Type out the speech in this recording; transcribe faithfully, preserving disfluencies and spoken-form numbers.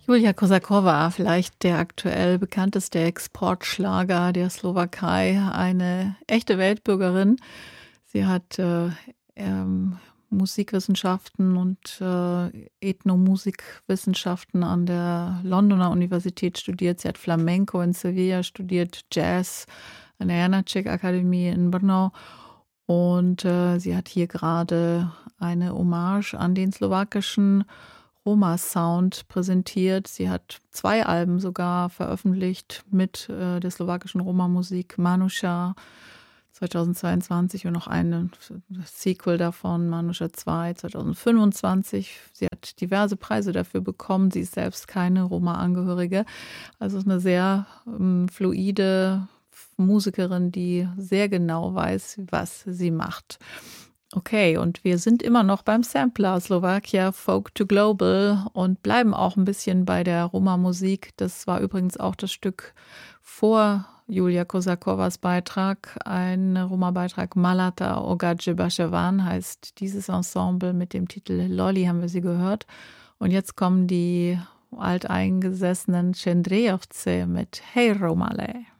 Julia Kosakowa, vielleicht der aktuell bekannteste Exportschlager der Slowakei, eine echte Weltbürgerin. Sie hat äh, ähm, Musikwissenschaften und äh, Ethnomusikwissenschaften an der Londoner Universität studiert. Sie hat Flamenco in Sevilla studiert, Jazz an der Janáček-Akademie in Brno. Und äh, sie hat hier gerade eine Hommage an den slowakischen Roma-Sound präsentiert. Sie hat zwei Alben sogar veröffentlicht mit äh, der slowakischen Roma-Musik, Manusha zweitausendzweiundzwanzig und noch ein Sequel davon, Manusha zwei zweitausendfünfundzwanzig. Sie hat diverse Preise dafür bekommen. Sie ist selbst keine Roma-Angehörige. Also ist eine sehr ähm, fluide Musikerin, die sehr genau weiß, was sie macht. Okay, und wir sind immer noch beim Sampler Slovakia Folk to Global und bleiben auch ein bisschen bei der Roma-Musik. Das war übrigens auch das Stück vor Julia Kosakowas Beitrag, ein Roma-Beitrag Malata Ogadje Bashevan heißt dieses Ensemble mit dem Titel Lolly, haben wir sie gehört. Und jetzt kommen die alteingesessenen Cendrejovce mit Hey Romale.